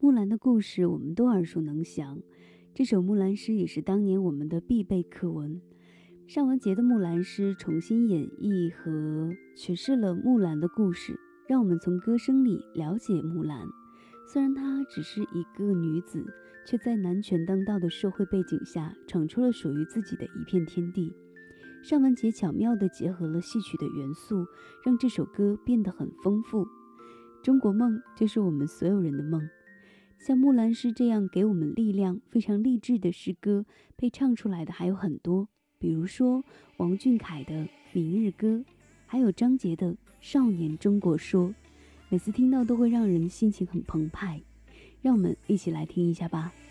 木兰的故事我们都耳熟能详，这首木兰诗也是当年我们的必备课文。尚雯婕的木兰诗重新演绎和诠释了木兰的故事，让我们从歌声里了解木兰。虽然她只是一个女子，却在男权当道的社会背景下，闯出了属于自己的一片天地。尚雯婕巧妙地结合了戏曲的元素，让这首歌变得很丰富。中国梦就是我们所有人的梦。像木兰诗这样给我们力量、非常励志的诗歌，被唱出来的还有很多，比如说王俊凯的《明日歌》，还有张杰的《少年中国说》，每次听到都会让人心情很澎湃。让我们一起来听一下吧。